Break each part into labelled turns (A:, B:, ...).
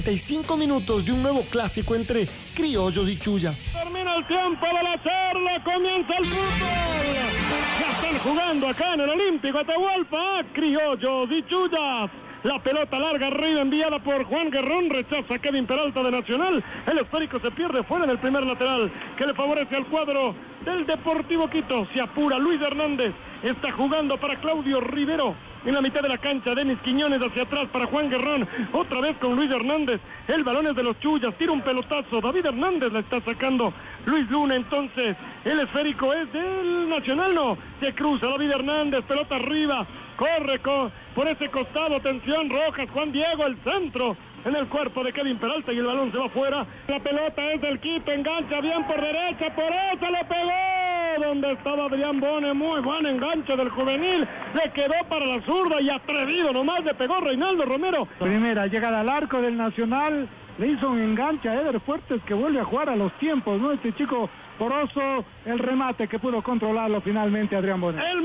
A: 35 minutos de un nuevo clásico entre criollos y chullas.
B: Termina el tiempo de la charla, comienza el fútbol. Ya están jugando acá en el Olímpico Atahualpa, criollos y chullas. La pelota larga arriba enviada por Juan Guerrón, rechaza Kevin Peralta de Nacional. El esférico se pierde fuera en el primer lateral, que le favorece al cuadro del Deportivo Quito. Se apura Luis Hernández, está jugando para Claudio Rivero. En la mitad de la cancha, Denis Quiñones hacia atrás para Juan Guerrón. Otra vez con Luis Hernández. El balón es de los chullas. Tira un pelotazo. David Hernández la está sacando. Luis Luna entonces. El esférico es del Nacional. No. Se cruza David Hernández. Pelota arriba. Corre por ese costado. Atención. Rojas. Juan Diego. El centro. En el cuerpo de Kevin Peralta y el balón se va afuera. La pelota es del Quito. Engancha bien por derecha. Por eso le pegó. Donde estaba Adrián Bone. Muy buen enganche del juvenil. Le quedó para la zurda y atrevido nomás le pegó Reinaldo Romero.
C: Primera llegada al arco del Nacional. Le hizo un enganche a Eder Fuertes, que vuelve a jugar a los tiempos, ¿no? Este chico poroso, el remate que pudo controlarlo finalmente Adrián Bone.
B: ¡El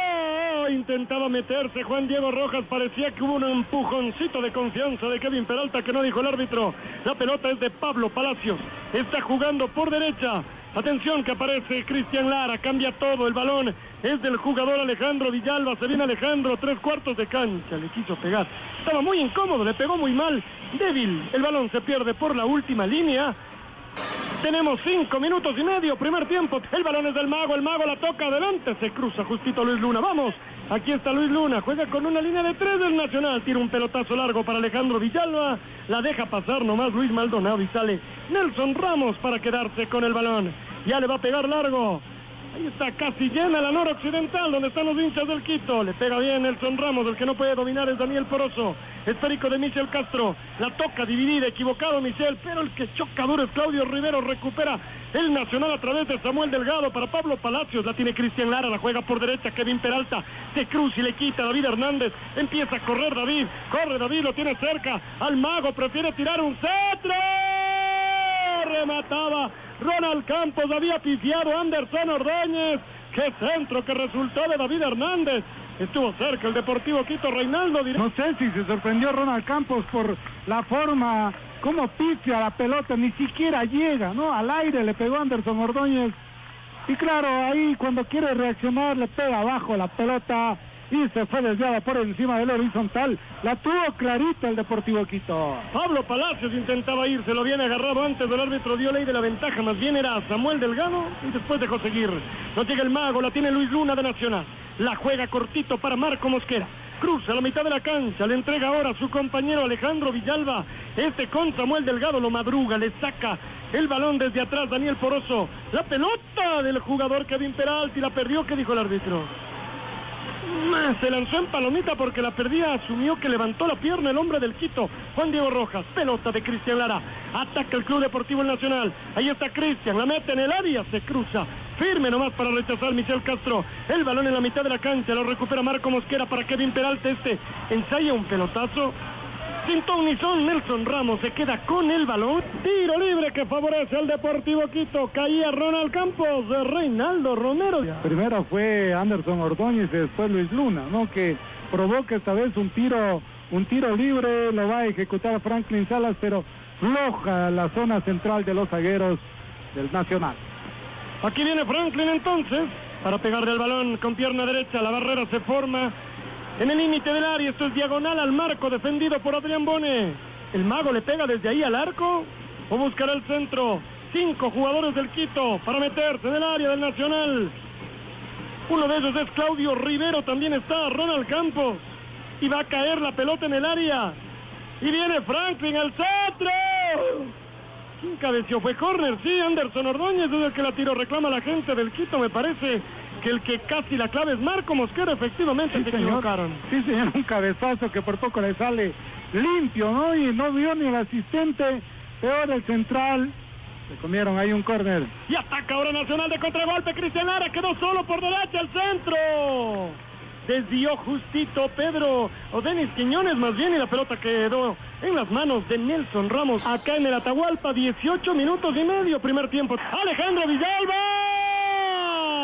B: mago! Intentaba meterse Juan Diego Rojas, parecía que hubo un empujoncito de confianza de Kevin Peralta que no dijo el árbitro. La pelota es de Pablo Palacios, está jugando por derecha. Atención que aparece Cristian Lara, cambia todo, el balón es del jugador Alejandro Villalba, se viene Alejandro, 3/4 de cancha, le quiso pegar. Estaba muy incómodo, le pegó muy mal, débil, el balón se pierde por la última línea. Tenemos 5 minutos y medio, primer tiempo, el balón es del mago, el mago la toca adelante, se cruza justito Luis Luna, vamos, aquí está Luis Luna, juega con una línea de 3 del Nacional, tira un pelotazo largo para Alejandro Villalba, la deja pasar nomás Luis Maldonado y sale Nelson Ramos para quedarse con el balón, ya le va a pegar largo. Ahí está casi llena la noroccidental, donde están los hinchas del Quito. Le pega bien Nelson Ramos, el que no puede dominar es Daniel Poroso. Esférico de Michel Castro, la toca dividida, equivocado Michel, pero el que choca duro es Claudio Rivero, recupera el Nacional a través de Samuel Delgado para Pablo Palacios, la tiene Cristian Lara, la juega por derecha Kevin Peralta, se cruza y le quita David Hernández, empieza a correr David, corre David, lo tiene cerca, al mago, prefiere tirar un centro, remataba Ronald Campos, había pifiado Anderson Ordóñez, qué centro que resultó de David Hernández. Estuvo cerca el Deportivo Quito, Reinaldo.
C: No sé si se sorprendió Ronald Campos por la forma, cómo pifia la pelota, ni siquiera llega, ¿no? Al aire le pegó Anderson Ordóñez. Y claro, ahí cuando quiere reaccionar le pega abajo la pelota y se fue desviada por encima del horizontal. La tuvo clarita el Deportivo Quito.
B: Pablo Palacios intentaba ir, se lo viene agarrado antes del árbitro, dio ley de la ventaja, más bien era Samuel Delgado y después dejó seguir. No llega el mago, la tiene Luis Luna de Nacional. La juega cortito para Marco Mosquera. Cruza la mitad de la cancha, le entrega ahora a su compañero Alejandro Villalba. Este con Samuel Delgado lo madruga, le saca el balón desde atrás Daniel Poroso. La pelota del jugador Kevin Peralta y la perdió, ¿qué dijo el árbitro? Se lanzó en palomita porque la perdía, asumió que levantó la pierna el hombre del Quito, Juan Diego Rojas. Pelota de Cristian Lara, ataca el Club Deportivo El Nacional, ahí está Cristian, la mete en el área, se cruza, firme nomás para rechazar Michel Castro, el balón en la mitad de la cancha, lo recupera Marco Mosquera para Kevin Peralta, ensaya un pelotazo, sin ton ni son, Nelson Ramos se queda con el balón, tiro libre que favorece al Deportivo Quito, caía Ronald Campos, de Reinaldo Romero.
C: Primero fue Anderson Ordóñez y después Luis Luna, ¿no? Que provoca esta vez un tiro libre, lo va a ejecutar Franklin Salas, pero floja la zona central de los zagueros del Nacional.
B: Aquí viene Franklin entonces, para pegarle al balón con pierna derecha, la barrera se forma en el límite del área, esto es diagonal al marco, defendido por Adrián Bone. El mago le pega desde ahí al arco, o buscará el centro. 5 jugadores del Quito para meterse en el área del Nacional. Uno de ellos es Claudio Rivero, también está Ronald Campos. Y va a caer la pelota en el área. Y viene Franklin al centro. ¿Quién cabeció? Fue córner, sí, Anderson Ordóñez es el que la tiró, reclama la gente del Quito, me parece que el que casi la clave es Marco Mosquera, efectivamente,
C: sí,
B: se
C: señor.
B: equivocaron.
C: Sí, señor, un cabezazo que por poco le sale limpio, ¿no? Y no vio ni el asistente, peor el central, se comieron ahí un córner.
B: Y ataca ahora Nacional de contragolpe, Cristian Lara, quedó solo por derecha, el centro. Desvió justito Pedro, o Denis Quiñones más bien, y la pelota quedó en las manos de Nelson Ramos. Acá en el Atahualpa, 18 minutos y medio, primer tiempo. Alejandro Villalba.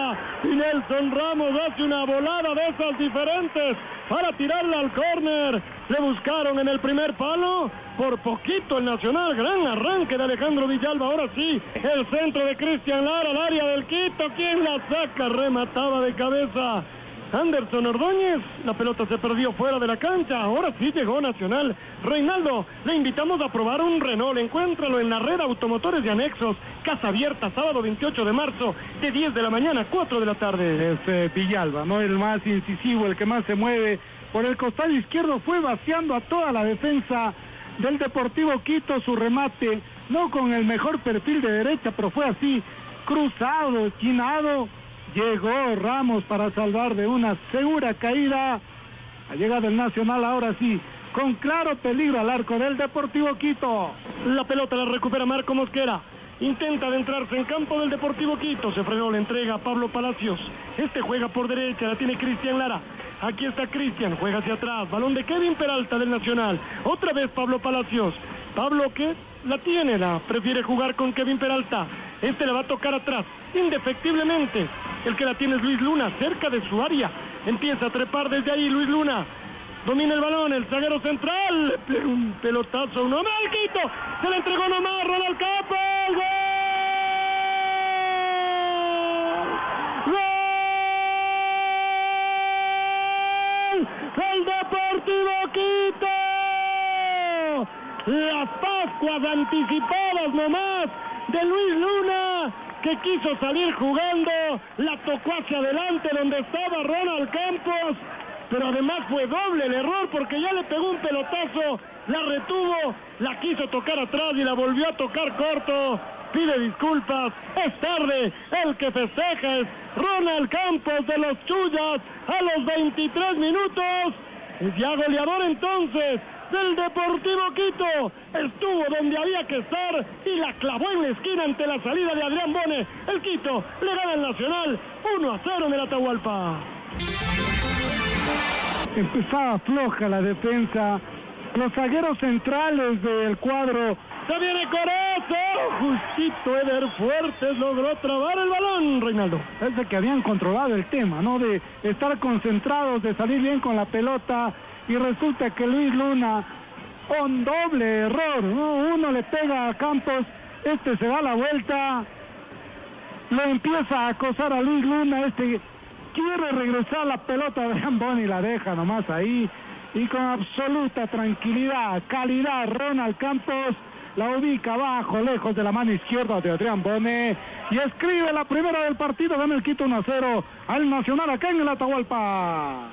B: Y Nelson Ramos hace una volada de esas diferentes para tirarla al córner. Le buscaron en el primer palo. Por poquito el Nacional. Gran arranque de Alejandro Villalba. Ahora sí, el centro de Cristian Lara al área del Quito. ¿Quién la saca? Remataba de cabeza Anderson Ordóñez. La pelota se perdió fuera de la cancha. Ahora sí llegó Nacional. Reinaldo, le invitamos a probar un Renault. Encuéntralo en la red Automotores y Anexos. Casa abierta, sábado 28 de marzo, de 10 de la mañana a 4 de la tarde.
C: Es Villalba, ¿no? El más incisivo, el que más se mueve. Por el costado izquierdo fue vaciando a toda la defensa del Deportivo Quito. Su remate, no con el mejor perfil de derecha, pero fue así, cruzado, esquinado. Llegó Ramos para salvar de una segura caída. Ha llegado el Nacional ahora sí, con claro peligro al arco del Deportivo Quito.
B: La pelota la recupera Marco Mosquera. Intenta adentrarse en campo del Deportivo Quito. Se frenó, le entrega a Pablo Palacios. Este juega por derecha, la tiene Cristian Lara. Aquí está Cristian, juega hacia atrás. Balón de Kevin Peralta del Nacional. Otra vez Pablo Palacios. Pablo que la tiene, la prefiere jugar con Kevin Peralta. Este le va a tocar atrás, indefectiblemente. El que la tiene es Luis Luna, cerca de su área. Empieza a trepar desde ahí Luis Luna. Domina el balón, el zaguero central. Le pega un pelotazo a un hombre al Quito. Se le entregó nomás Ronald Campos. ¡Gol! ¡Gol! ¡El Deportivo Quito! Las Pascuas anticipadas nomás de Luis Luna, que quiso salir jugando, la tocó hacia adelante donde estaba Ronald Campos, pero además fue doble el error porque ya le pegó un pelotazo, la retuvo, la quiso tocar atrás y la volvió a tocar corto. Pide disculpas, es tarde, el que festeja es Ronald Campos de los Chuyas a los 23 minutos, es ya goleador entonces del Deportivo Quito. Estuvo donde había que estar y la clavó en la esquina ante la salida de Adrián Bone. El Quito le gana al Nacional 1-0 en el Atahualpa.
C: Empezaba floja la defensa. Los zagueros centrales del cuadro.
B: ¡Se viene Corozo! Justito Eder Fuertes logró trabar el balón, Reinaldo.
C: Parece que habían controlado el tema, ¿no? De estar concentrados, de salir bien con la pelota. Y resulta que Luis Luna, con doble error, ¿no? Uno le pega a Campos, este se da la vuelta, lo empieza a acosar a Luis Luna, este quiere regresar la pelota de Adrián Bone y la deja nomás ahí, y con absoluta tranquilidad, calidad, Ronald Campos la ubica abajo, lejos de la mano izquierda de Adrián Bone, y escribe la primera del partido, gana el Quito 1-0 al Nacional acá en el Atahualpa.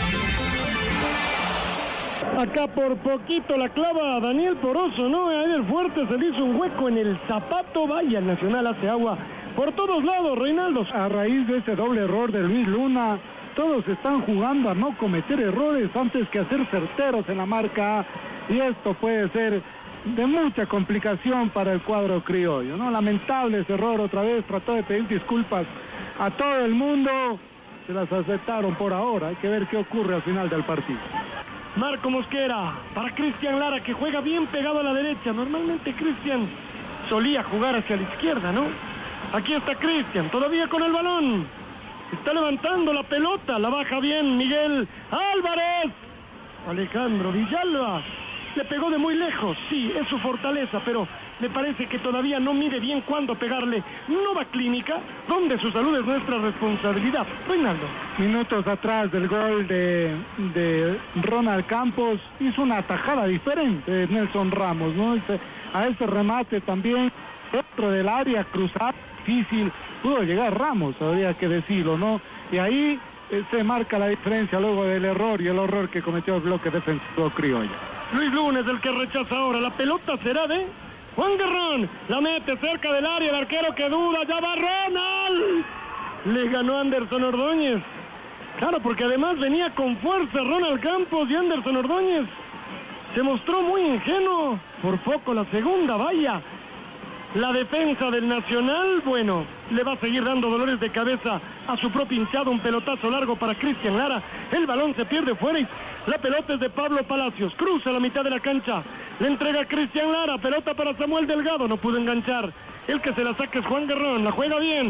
B: Acá por poquito la clava Daniel Poroso, ¿no? A Eder Fuerte se le hizo un hueco en el zapato. Vaya, el Nacional hace agua por todos lados, Reinaldo.
C: A raíz de ese doble error de Luis Luna, todos están jugando a no cometer errores antes que a ser certeros en la marca. Y esto puede ser de mucha complicación para el cuadro criollo, ¿no? Lamentable ese error otra vez. Trató de pedir disculpas a todo el mundo. Se las aceptaron por ahora. Hay que ver qué ocurre al final del partido.
B: Marco Mosquera para Cristian Lara, que juega bien pegado a la derecha. Normalmente Cristian solía jugar hacia la izquierda, ¿no? Aquí está Cristian, todavía con el balón. Está levantando la pelota, la baja bien Miguel Álvarez. Alejandro Villalba le pegó de muy lejos, sí, es su fortaleza, pero me parece que todavía no mide bien cuándo pegarle. Nova Clínica, donde su salud es nuestra responsabilidad. Reinaldo.
C: Minutos atrás del gol de Ronald Campos, hizo una atajada diferente Nelson Ramos, ¿no? A ese remate también, dentro del área, cruzar, difícil, pudo llegar Ramos, habría que decirlo, ¿no? Y ahí se marca la diferencia luego del error y el horror que cometió el bloque defensivo criollo.
B: Luis Luna es el que rechaza ahora, la pelota será de Juan Guerrón, la mete cerca del área, el arquero que duda, ya va Ronald. Le ganó Anderson Ordóñez. Claro, porque además venía con fuerza Ronald Campos y Anderson Ordóñez se mostró muy ingenuo. Por poco la segunda, vaya. La defensa del Nacional, bueno, le va a seguir dando dolores de cabeza a su propio hinchado. Un pelotazo largo para Cristian Lara. El balón se pierde fuera y la pelota es de Pablo Palacios. Cruza la mitad de la cancha. Le entrega a Cristian Lara. Pelota para Samuel Delgado. No pudo enganchar. El que se la saca es Juan Guerrón. La juega bien.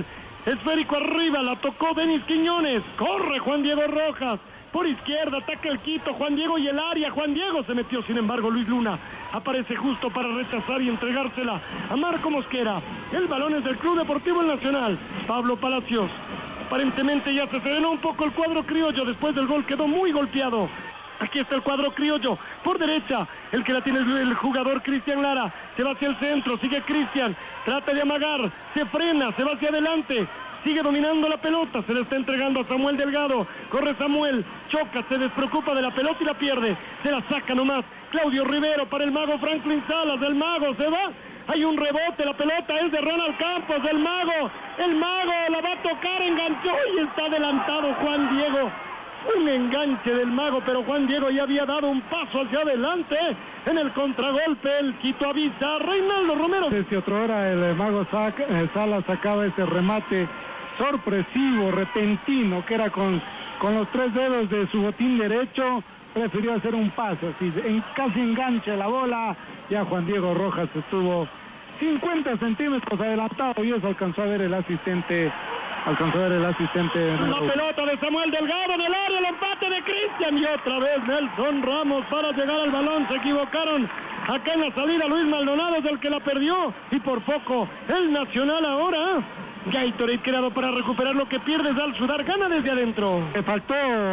B: Esférico arriba, la tocó Denis Quiñones. Corre Juan Diego Rojas. Por izquierda, ataca el Quito, Juan Diego y el área. Juan Diego se metió, sin embargo, Luis Luna aparece justo para rechazar y entregársela a Marco Mosquera. El balón es del Club Deportivo El Nacional. Pablo Palacios. Aparentemente ya se serenó un poco el cuadro criollo. Después del gol quedó muy golpeado. Aquí está el cuadro criollo, por derecha, el que la tiene el jugador Cristian Lara, se va hacia el centro, sigue Cristian, trata de amagar, se frena, se va hacia adelante, sigue dominando la pelota, se le está entregando a Samuel Delgado, corre Samuel, choca, se despreocupa de la pelota y la pierde, se la saca nomás, Claudio Rivero para el mago Franklin Salas, el mago se va, hay un rebote, la pelota es de Ronald Campos, el mago la va a tocar, enganchó y está adelantado Juan Diego. Un enganche del mago, pero Juan Diego ya había dado un paso hacia adelante. En el contragolpe, el Quito avisa. Reinaldo Romero.
C: Desde otra hora el mago Salas sacaba ese remate sorpresivo, repentino, que era con los 3 dedos de su botín derecho. Prefirió hacer un paso, así, casi enganche la bola. Ya Juan Diego Rojas estuvo 50 centímetros adelantado y eso alcanzó a ver el asistente.
B: La pelota de Samuel Delgado en el área, el empate de Cristian y otra vez Nelson Ramos para llegar al balón. Se equivocaron acá en la salida. Luis Maldonado es el que la perdió y por poco el Nacional ahora. Gatorade creado para recuperar lo que pierdes al sudar, gana desde adentro.
C: Le faltó,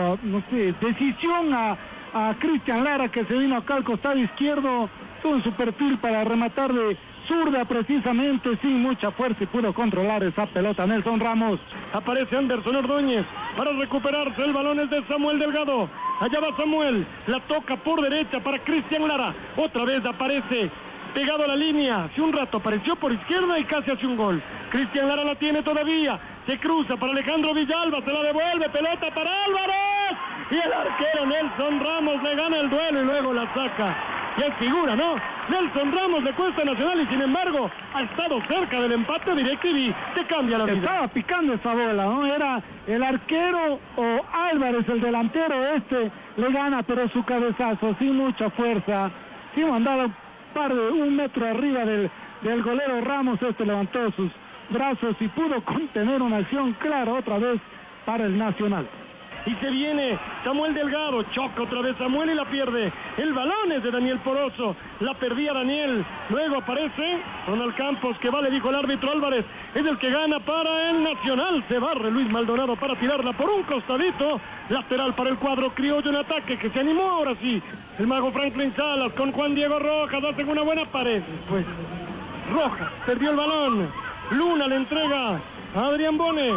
C: decisión a Cristian Lara, que se vino acá al costado izquierdo, tuvo en su perfil para rematar de zurda precisamente, sin mucha fuerza y pudo controlar esa pelota. Nelson Ramos.
B: Aparece Anderson Ordóñez para recuperarse, el balón es de Samuel Delgado. Allá va Samuel, la toca por derecha para Cristian Lara. Otra vez aparece pegado a la línea. Hace un rato apareció por izquierda y casi hace un gol. Cristian Lara la tiene todavía. Se cruza para Alejandro Villalba, se la devuelve, pelota para Álvarez. Y el arquero Nelson Ramos le gana el duelo y luego la saca. Y es figura, ¿no? Nelson Ramos le cuesta a Nacional y sin embargo ha estado cerca del empate directo y te cambia la vida.
C: Estaba picando esa bola, ¿no? Era el arquero o Álvarez, el delantero le gana, pero su cabezazo, sin mucha fuerza, sin mandar un metro arriba del golero Ramos, levantó sus brazos y pudo contener una acción clara otra vez para el Nacional.
B: Y se viene Samuel Delgado, choca otra vez Samuel y la pierde. El balón es de Daniel Poroso, la perdía Daniel. Luego aparece Ronald Campos, que vale, dijo el árbitro Álvarez, es el que gana para el Nacional. Se barre Luis Maldonado para tirarla por un costadito. Lateral para el cuadro criollo en ataque, que se animó ahora sí. El mago Franklin Salas con Juan Diego Rojas, hacen una buena pared. Después Rojas perdió el balón. Luna le entrega a Adrián Bone.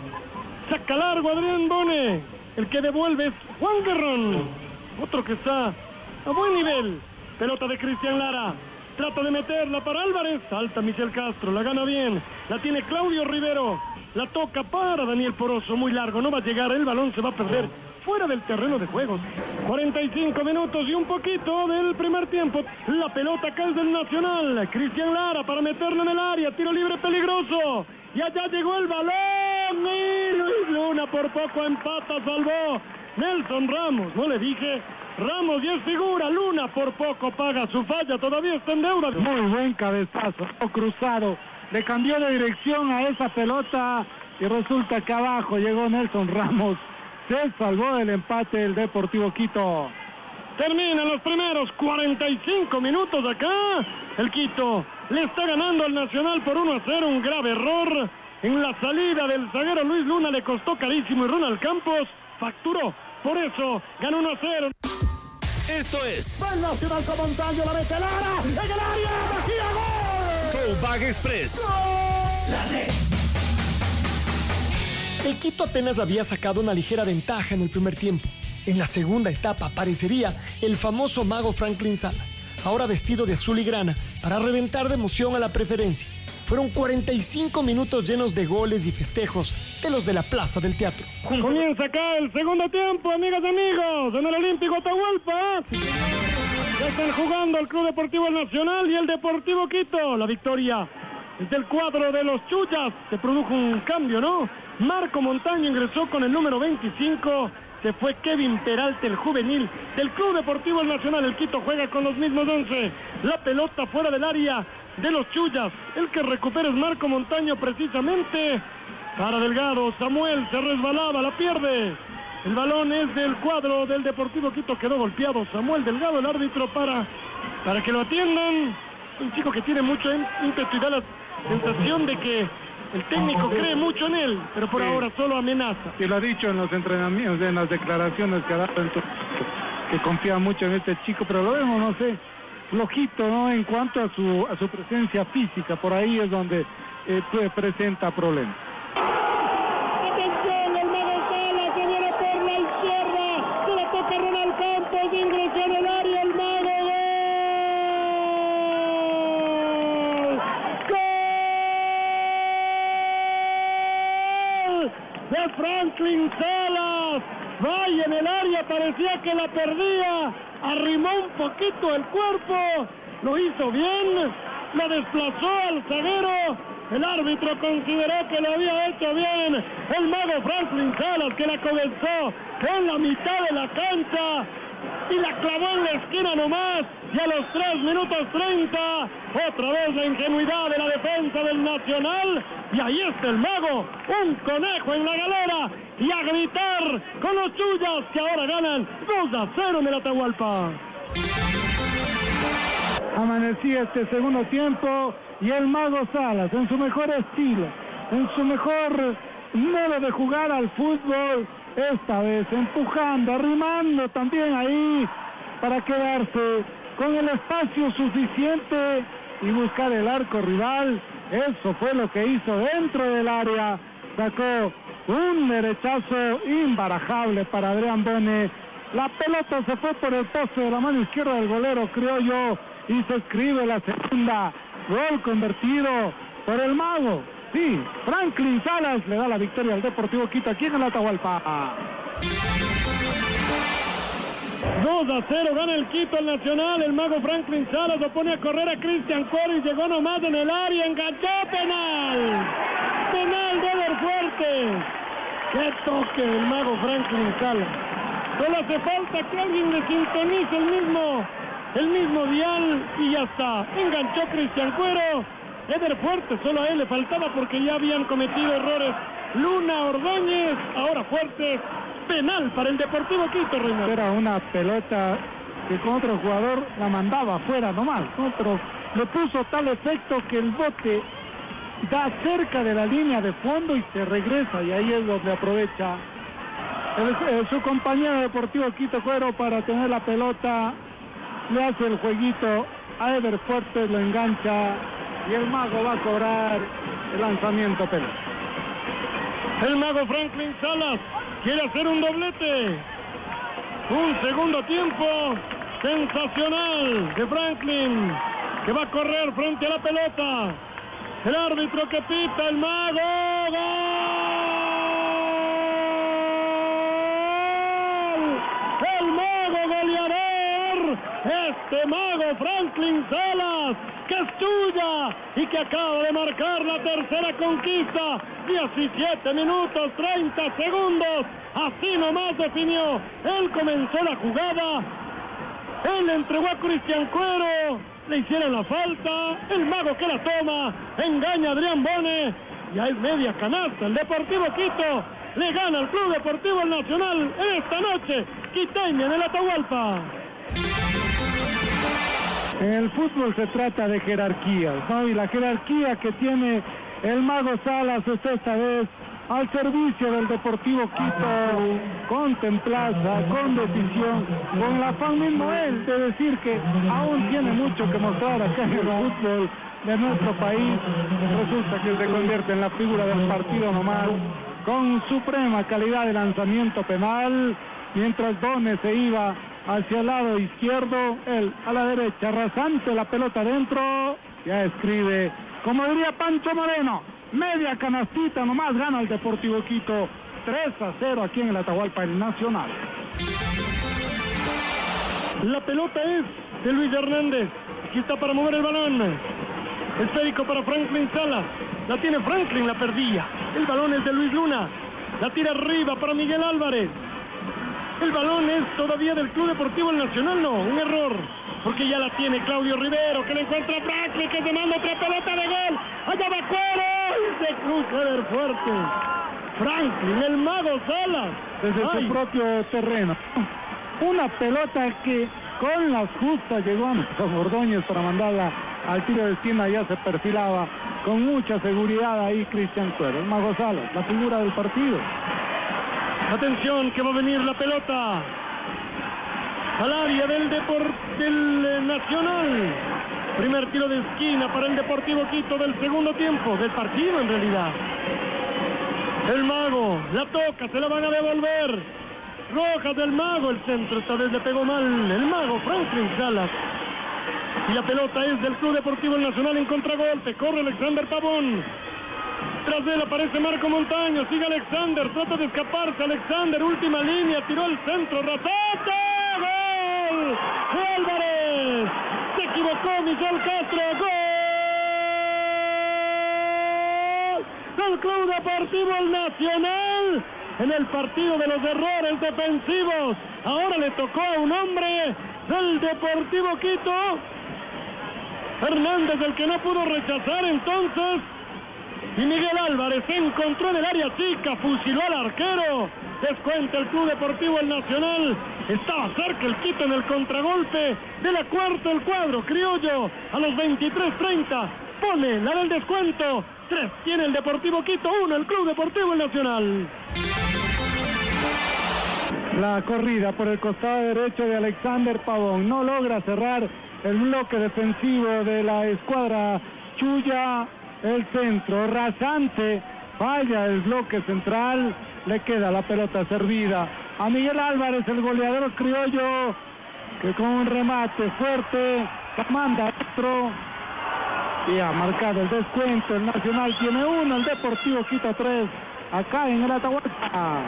B: Saca largo Adrián Bone. El que devuelve es Juan Guerrón. Otro que está a buen nivel. Pelota de Cristian Lara. Trata de meterla para Álvarez. Salta Michel Castro. La gana bien. La tiene Claudio Rivero. La toca para Daniel Poroso. Muy largo. No va a llegar. El balón se va a perder fuera del terreno de juego. 45 minutos y un poquito del primer tiempo. La pelota acá es del Nacional. Cristian Lara para meterla en el área. Tiro libre peligroso. Y allá llegó el balón. Y Luis Luna por poco empata, salvó Nelson Ramos. No le dije, Ramos ya es figura. Luna por poco paga su falla, todavía está en deuda.
C: Muy buen cabezazo, cruzado. Le cambió de dirección a esa pelota y resulta que abajo llegó Nelson Ramos. Se salvó del empate el Deportivo Quito.
B: Terminan los primeros 45 minutos acá. El Quito le está ganando al Nacional por 1-0, un grave error. En la salida del zaguero Luis Luna le costó carísimo y Ronald Campos facturó. Por eso ganó 1-0.
D: Esto es
A: Va el Nacional con Montaño, la mete Lara, en el área, Mejía, gol.
D: Throwback Express.
A: La red. El Quito apenas había sacado una ligera ventaja en el primer tiempo. En la segunda etapa aparecería el famoso mago Franklin Salas, ahora vestido de azul y grana, para reventar de emoción a la preferencia. Fueron 45 minutos llenos de goles y festejos de los de la Plaza del Teatro.
B: Comienza acá el segundo tiempo, amigas y amigos, en el Olímpico Atahualpa. Ya están jugando el Club Deportivo Nacional y el Deportivo Quito. La victoria es del cuadro de los Chuyas. Se produjo un cambio, ¿no? Marco Montaño ingresó con el número 25. Se fue Kevin Peralta, el juvenil del Club Deportivo Nacional. El Quito juega con los mismos 11. La pelota fuera del área de los Chuyas. El que recupera es Marco Montaño precisamente. Para Delgado, Samuel se resbalaba, la pierde. El balón es del cuadro del Deportivo Quito, quedó golpeado Samuel Delgado, el árbitro para que lo atiendan. Un chico que tiene mucho ímpetu y da la sensación de que el técnico cree mucho en él, pero por ahora solo amenaza.
C: Y lo ha dicho en los entrenamientos, en las declaraciones que ha dado, que confía mucho en este chico, pero lo vemos, no sé, flojito, ¿no? En cuanto a su presencia física, por ahí es donde presenta problemas.
B: Atención, el Mago Salas que viene por la izquierda, se la toca Ronald Campos, ingresó en el área, el Mago. De Franklin Salas, vaya en el área, parecía que la perdía, arrimó un poquito el cuerpo, lo hizo bien, la desplazó al zaguero, el árbitro consideró que lo había hecho bien, el Mago Franklin Salas que la comenzó en la mitad de la cancha y la clavó en la esquina nomás, y a los 3 minutos 30, otra vez la ingenuidad de la defensa del Nacional, y ahí está el Mago, un conejo en la galera, y a gritar con los Chuyas que ahora ganan 2-0 en el Atahualpa.
C: Amanecía este segundo tiempo y el Mago Salas en su mejor estilo, en su mejor modo de jugar al fútbol, esta vez empujando, arrimando también ahí para quedarse con el espacio suficiente y buscar el arco rival. Eso fue lo que hizo dentro del área, sacó un derechazo imbarajable para Adrián Bone. La pelota se fue por el poste de la mano izquierda del golero criollo y se escribe la segunda. Gol convertido por el Mago. Sí, Franklin Salas le da la victoria al Deportivo Quito aquí en el Atahualpa.
B: 2-0 gana el Quito al Nacional, el Mago Franklin Salas lo pone a correr a Cristian Cuero y llegó nomás en el área, enganchó, penal de Eder Fuerte. Qué toque el Mago Franklin Salas. Solo hace falta que alguien le sintonice el mismo dial y ya está. Enganchó Cristian Cuero. Eder Fuerte, solo a él le faltaba porque ya habían cometido errores Luna, Ordóñez, ahora Fuerte. Penal para el Deportivo Quito, Reinaldo.
C: Era una pelota que con otro jugador la mandaba afuera nomás, ¿no? Pero le puso tal efecto que el bote da cerca de la línea de fondo y se regresa, y ahí es donde aprovecha su compañero Deportivo Quito Cuero para tener la pelota, le hace el jueguito a Eder Fuerte, lo engancha y el Mago va a cobrar el lanzamiento penal.
B: El Mago Franklin Salas quiere hacer un doblete. Un segundo tiempo sensacional de Franklin, que va a correr frente a la pelota. El árbitro que pita, el Mago. ¡Gol! El Mago goleador. Este Mago Franklin Salas, que es suya y que acaba de marcar la tercera conquista. 17 minutos 30 segundos, así nomás definió. Él comenzó la jugada, él entregó a Cristian Cuero, le hicieron la falta, el Mago que la toma, engaña a Adrián Bone, ya es media canasta. El Deportivo Quito le gana al Club Deportivo El Nacional esta noche, quiteña en el Atahualpa.
C: En el fútbol se trata de jerarquías, ¿no? Y la jerarquía que tiene el Mago Salas está esta vez al servicio del Deportivo Quito, con templanza, con decisión, con el afán mismo él de decir que aún tiene mucho que mostrar acá en el fútbol de nuestro país. Resulta que se convierte en la figura del partido nomás, con suprema calidad de lanzamiento penal, mientras Bone se iba hacia el lado izquierdo, él a la derecha, rasante la pelota adentro, ya escribe, como diría Pancho Moreno, media canastita nomás, gana el Deportivo Quito 3-0 aquí en el Atahualpa El Nacional.
B: La pelota es de Luis Hernández, aquí está para mover el balón, esférico para Franklin Salas, la tiene Franklin, la perdía, el balón es de Luis Luna, la tira arriba para Miguel Álvarez. El balón es todavía del Club Deportivo El Nacional, no, un error. El balón es de Luis Luna, la tira arriba para Miguel Álvarez. El balón es todavía del Club Deportivo El Nacional, no, un error. El balón es todavía del Club Deportivo El Nacional, no, un error. porque ya la tiene Claudio Rivero, que le encuentra a Franklin, que se manda otra pelota de gol. Allá va Cuero, y se cruza del fuerte. Franklin, el mago Salas.
C: Desde su propio terreno. Una pelota que con las justas llegó a Anderson Ordóñez para mandarla al tiro de esquina, ya se perfilaba con mucha seguridad ahí Cristian Cuero. El mago Salas, la figura del partido.
B: Atención, que va a venir la pelota al área del Nacional. Primer tiro de esquina para el Deportivo Quito del segundo tiempo, del partido en realidad. El mago la toca, se la van a devolver. Rojas del mago, el centro esta vez le pegó mal el mago Franklin Salas. Y la pelota es del Club Deportivo El Nacional en contragolpe. Corre Alexander Pavón. Tras de él aparece Marco Montaño. Sigue Alexander, trata de escaparse. Alexander, última línea, tiró al centro. ¡Ratata! ¡Gol! ¡Álvarez! Se equivocó Michel Castro. ¡Gol! Del Club Deportivo El Nacional. En el partido de los errores defensivos. Ahora le tocó a un hombre del Deportivo Quito. Hernández, el que no pudo rechazar entonces. Y Miguel Álvarez se encontró en el área chica, fusiló al arquero. Descuenta el Club Deportivo El Nacional. Estaba cerca el Quito en el contragolpe de la cuarta el cuadro criollo. A los 23:30 pone la del descuento. 3 tiene el Deportivo Quito, 1 el Club Deportivo El Nacional.
C: La corrida por el costado derecho de Alexander Pavón. No logra cerrar el bloque defensivo de la escuadra Chuya. El centro rasante, falla el bloque central, le queda la pelota servida a Miguel Álvarez, el goleador criollo, que con un remate fuerte manda otro y ha marcado el descuento. El Nacional tiene 1, el Deportivo Quito 3, acá en el Atahualpa.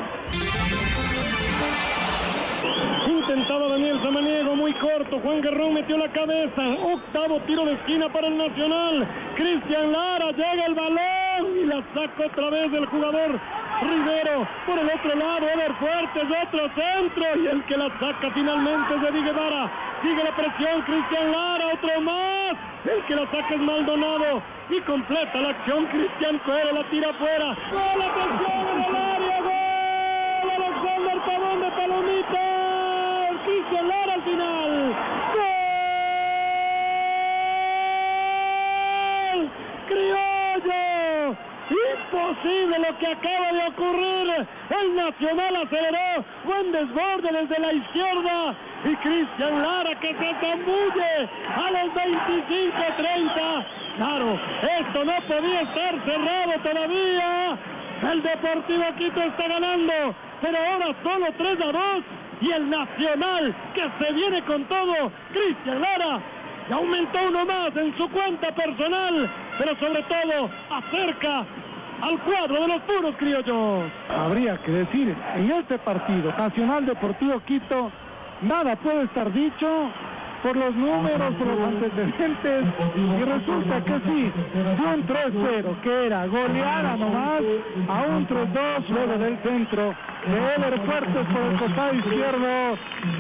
B: Intentaba Daniel Samaniego, muy corto. Juan Guerrón metió la cabeza. Octavo tiro de esquina para el Nacional. Cristian Lara, llega el balón y la saca otra vez del jugador Rivero. Por el otro lado, Eder Fuertes, otro centro. Y el que la saca finalmente es de Guevara. Sigue la presión, Cristian Lara, otro más. El que la saca es Maldonado. Y completa la acción, Cristian Cuero la tira afuera. ¡Gol, atención en el área! ¡Gol! Alexander Pavón de palomita. Cristian Lara al final. ¡Gol! ¡Criollo! Imposible lo que acaba de ocurrir. El Nacional aceleró. Buen desborde desde la izquierda. Y Cristian Lara que se zambulle a los 25:30. Claro, esto no podía estar cerrado todavía. El Deportivo Quito está ganando, pero ahora solo 3-2. Y el Nacional, que se viene con todo, Cristian Lara, y aumentó uno más en su cuenta personal, pero sobre todo acerca al cuadro de los puros criollos.
C: Habría que decir, en este partido, Nacional Deportivo Quito, nada puede estar dicho por los números, por los antecedentes, y resulta que sí, de un 3-0, que era goleada nomás, a un 3-2 luego del centro de Eder Fuertes por el costado izquierdo.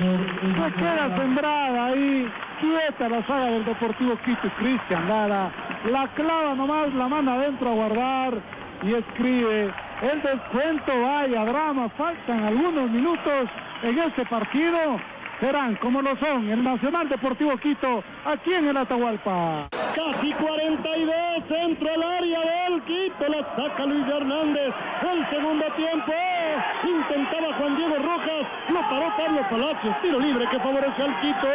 C: Se queda sembrada ahí, quieta la saga del Deportivo Quito. Cristian Lara la clava nomás, la manda adentro a guardar y escribe el descuento. Vaya drama, faltan algunos minutos en este partido. Serán como lo son el Nacional Deportivo Quito aquí en el Atahualpa.
B: Casi 42, centro al área del Quito, la saca Luis Hernández. El segundo tiempo, intentaba Juan Diego Rojas, lo paró Pablo Palacios, tiro libre que favorece al Quito.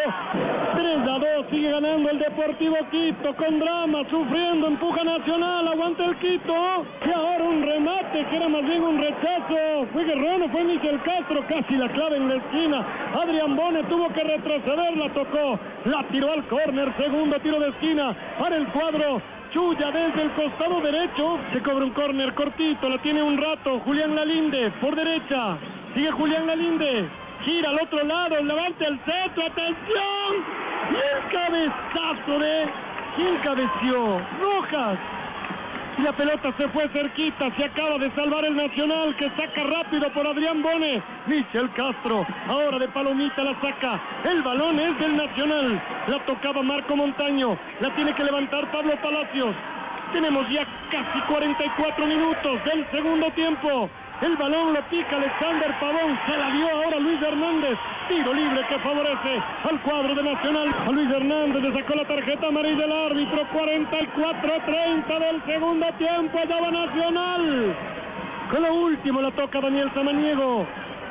B: 3-2, sigue ganando el Deportivo Quito con drama, sufriendo, empuja Nacional, aguanta el Quito. Y ahora un remate que era más bien un rechazo. Fue Guerrero, fue Michel Castro, casi la clave en la esquina. Adrián Bone tuvo que retroceder, la tocó, la tiró al córner, segundo tiro de esquina para el cuadro Chuya desde el costado derecho. Se cobra un córner cortito, la tiene un rato Julián Lalinde por derecha, sigue Julián Lalinde, gira al otro lado, levante al centro, atención, y el cabezazo de... ¿Quién cabeció? Rojas. Y la pelota se fue cerquita, se acaba de salvar el Nacional, que saca rápido por Adrián Bone. Michel Castro, ahora de palomita la saca. El balón es del Nacional. La tocaba Marco Montaño, la tiene que levantar Pablo Palacios. Tenemos ya casi 44 minutos del segundo tiempo. El balón lo pica Alexander Pavón, se la dio ahora Luis Hernández. Tiro libre que favorece al cuadro de Nacional. A Luis Hernández le sacó la tarjeta amarilla del árbitro. 44-30 del segundo tiempo. Allá va Nacional. Con lo último la toca Daniel Samaniego.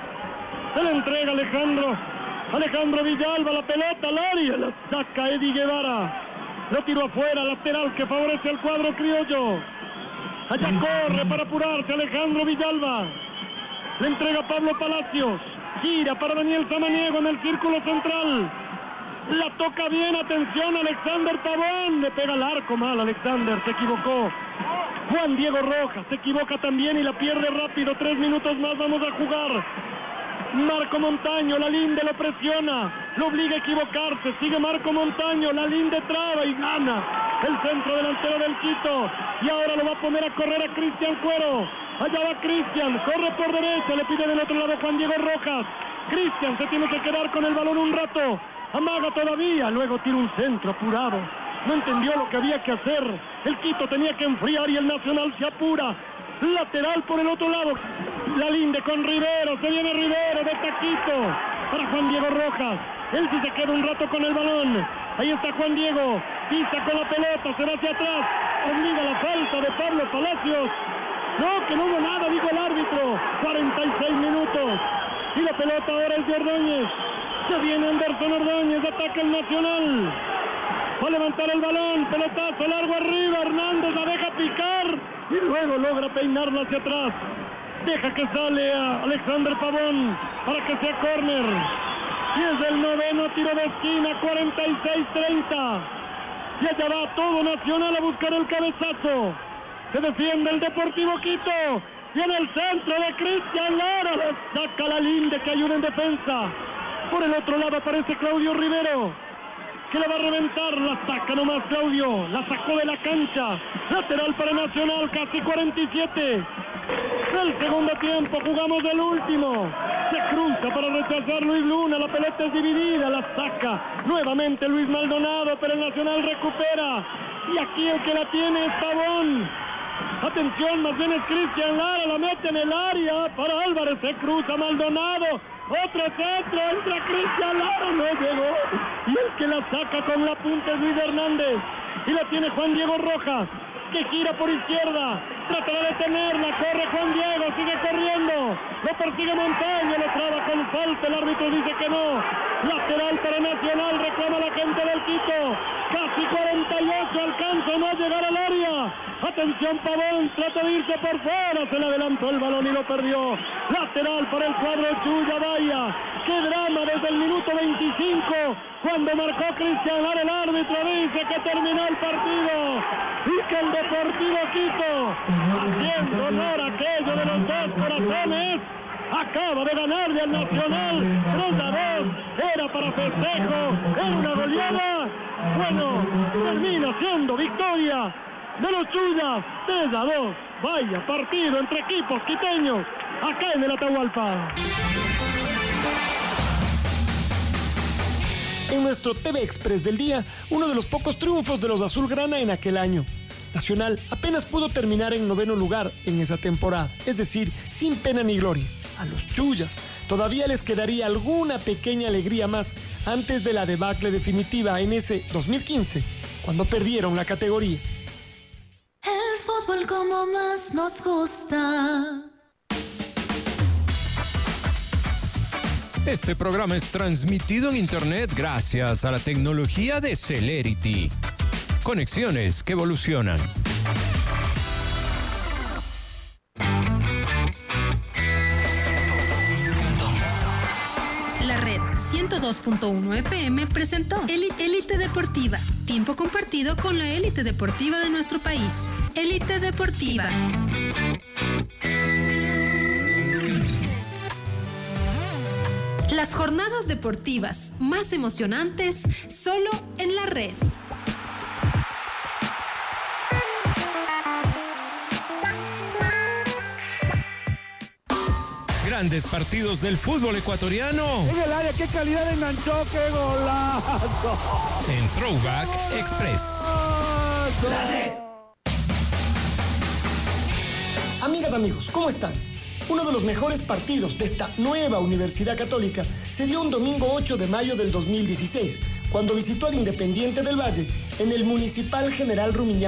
B: Se la entrega Alejandro Villalba, la pelota al área. La saca Eddie Guevara. Lo tiró afuera, lateral que favorece al cuadro criollo. Allá corre para apurarse Alejandro Villalba. Le entrega Pablo Palacios. Gira para Daniel Samaniego en el círculo central. La toca bien, atención, Alexander Pavón. Le pega al arco mal, Alexander, se equivocó. Juan Diego Rojas se equivoca también y la pierde rápido. 3 minutos más vamos a jugar. Marco Montaño, la Linde lo presiona, lo obliga a equivocarse, sigue Marco Montaño, la Linde traba y gana el centro delantero del Quito. Y ahora lo va a poner a correr a Cristian Cuero. Allá va Cristian, corre por derecha, le pide del otro lado Juan Diego Rojas. Cristian se tiene que quedar con el balón un rato, amaga todavía, luego tira un centro apurado. No entendió lo que había que hacer, el Quito tenía que enfriar y el Nacional se apura. Lateral por el otro lado, la Linde con Rivero, se viene Rivero de taquito para Juan Diego Rojas. Él sí se queda un rato con el balón. Ahí está Juan Diego, pisa con la pelota, se va hacia atrás, obliga la falta de Pablo Palacios. No, que no hubo nada, dijo el árbitro. 46 minutos. Y la pelota ahora es de Ordóñez. Se viene Anderson Ordóñez, ataca el Nacional. Va a levantar el balón, pelotazo largo arriba, Hernández la deja picar y luego logra peinarla hacia atrás. Deja que sale a Alexander Pavón para que sea córner. Y es el noveno tiro de esquina, 46-30. Y allá va todo Nacional a buscar el cabezazo. Se defiende el Deportivo Quito. Y en el centro de Cristian Lara le saca la Linde que ayuda en defensa. Por el otro lado aparece Claudio Rivero, que la va a reventar, la saca nomás Claudio, la sacó de la cancha. Lateral para Nacional, casi 47. El segundo tiempo, jugamos el último. Se cruza para rechazar Luis Luna, la pelota es dividida, la saca nuevamente Luis Maldonado, pero el Nacional recupera. Y aquí el que la tiene es Pavón. Atención, más bien es Cristian Lara, la mete en el área para Álvarez, se cruza Maldonado. Otro centro, entra Cristian Lara, no llegó. Y el que la saca con la punta es Luis Hernández. Y la tiene Juan Diego Rojas, que gira por izquierda. Tratará de detenerla, corre Juan Diego, sigue corriendo. Lo persigue Montaño, lo traba con falta, el árbitro dice que no. Lateral para Nacional, reclama la gente del Quito. Casi 48, alcanza no a llegar al área. Atención Pavón, trata de irse por fuera, se le adelantó el balón y lo perdió. Lateral para el cuadro Chuya Vaya. Qué drama desde el minuto 25, cuando marcó Cristian Lara, el árbitro dice que terminó el partido y que el Deportivo Quito, haciendo honor a aquello de los dos corazones, acaba de ganarle al Nacional 3-2, era para festejo, era una goleada. Bueno, termina siendo victoria de los Chuyas, 3-2. Vaya partido entre equipos quiteños, acá en el Atahualpa.
A: En nuestro TV Express del día, uno de los pocos triunfos de los azulgrana en aquel año. Nacional apenas pudo terminar en 9º lugar en esa temporada, es decir, sin pena ni gloria. A los Chuyas todavía les quedaría alguna pequeña alegría más antes de la debacle definitiva en ese 2015, cuando perdieron la categoría.
E: El fútbol como más nos gusta.
F: Este programa es transmitido en internet gracias a la tecnología de Celerity. Conexiones que evolucionan.
G: La red 102.1 FM presentó Élite Deportiva. Tiempo compartido con la élite deportiva de nuestro país. Élite Deportiva. Las jornadas deportivas más emocionantes solo en la red.
F: grandes partidos del fútbol ecuatoriano.
C: En el área, qué calidad de enganchó, qué golazo.
F: En Throwback Express.
A: Amigas, amigos, ¿cómo están? Uno de los mejores partidos de esta nueva Universidad Católica se dio un domingo 8 de mayo del 2016, cuando visitó al Independiente del Valle en el Municipal General Rumiñahui